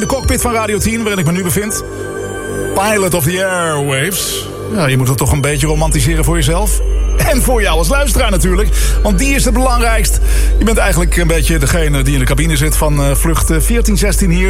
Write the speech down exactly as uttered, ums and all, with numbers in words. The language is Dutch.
De cockpit van Radio tien, waarin ik me nu bevind. Pilot of the Airwaves. Ja, je moet het toch een beetje romantiseren voor jezelf. En voor jou als luisteraar natuurlijk. Want die is het belangrijkst. Je bent eigenlijk een beetje degene die in de cabine zit van uh, vlucht veertien zestien hier.